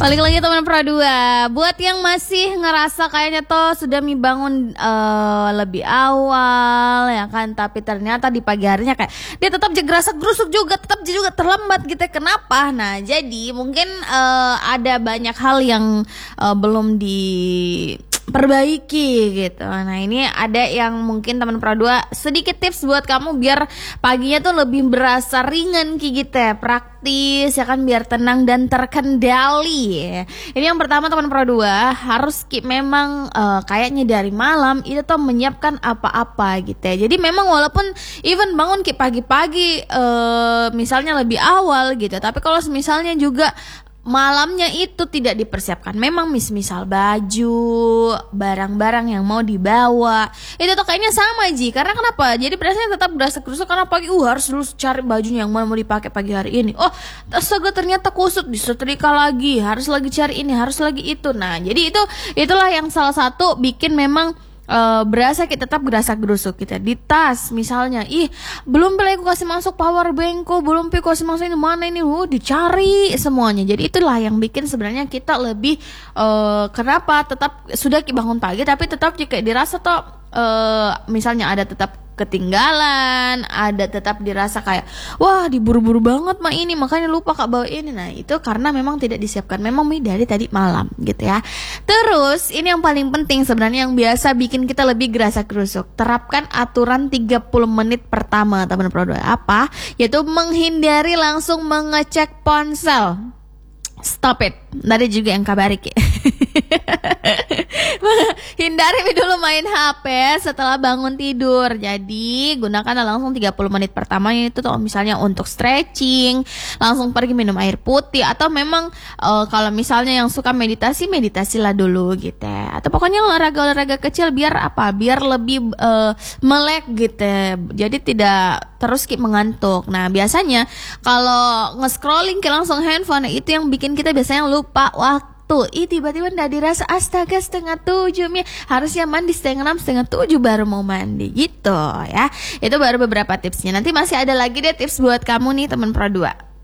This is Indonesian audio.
Balik lagi teman Pro 2. Buat yang masih ngerasa kayaknya tuh sudah bangun lebih awal ya kan, tapi ternyata di pagi harinya kayak dia tetap gerasak gerusuk juga, tetap juga terlambat gitu. Kenapa? Nah, jadi mungkin ada banyak hal yang belum diperbaiki gitu. Nah, ini ada yang mungkin teman Pro 2 sedikit tips buat kamu biar paginya tuh lebih berasa ringan gitu ya, praktis ya kan, biar tenang dan terkendali ya. Ini yang pertama teman Pro 2 harus memang kayaknya dari malam itu tuh menyiapkan apa-apa gitu ya. Jadi memang walaupun even bangun pagi-pagi misalnya lebih awal gitu, tapi kalau misalnya juga malamnya itu tidak dipersiapkan, memang misal baju, barang-barang yang mau dibawa itu tuh kayaknya sama Ji. Karena kenapa? Jadi berasanya tetap berasa kusut karena pagi harus dulu cari bajunya yang mana mau dipakai pagi hari ini. Oh, astaga ternyata kusut, disetrika lagi, harus lagi cari ini, harus lagi itu. Nah, jadi itulah yang salah satu bikin memang berasa kita tetap gerasak gerusuk kita di tas misalnya. Belum pilih aku kasih masuk power bankku, belum pilih kasih masuk ini mana ini, dicari semuanya. Jadi itulah yang bikin sebenarnya kita lebih kenapa tetap sudah bangun pagi tapi tetap jika dirasa toh misalnya ada tetap ketinggalan, ada tetap dirasa kayak wah diburu-buru banget mah ini, makanya lupa Kak bawa ini. Nah, itu karena memang tidak disiapkan, memang dari tadi malam gitu ya. Terus ini yang paling penting sebenarnya yang biasa bikin kita lebih gerasak gerusuk. Terapkan aturan 30 menit pertama teman Pro 2. Apa? Yaitu menghindari langsung mengecek ponsel. Stop it. Tadi juga yang kabarik ya. Hindari dulu main HP setelah bangun tidur. Jadi gunakan langsung 30 menit pertama itu tuh misalnya untuk stretching, langsung pergi minum air putih, atau memang kalau misalnya yang suka meditasilah dulu gitu. Atau pokoknya olahraga kecil biar apa? Biar lebih melek gitu. Jadi tidak terus mengantuk. Nah, biasanya kalau nge-scrolling langsung handphone itu yang bikin kita biasanya lupa waktu. Tiba-tiba udah dirasa astaga 6:30 harusnya mandi 6:30, 6:30 baru mau mandi gitu ya. Itu baru beberapa tipsnya. Nanti masih ada lagi deh tips buat kamu nih teman Pro 2.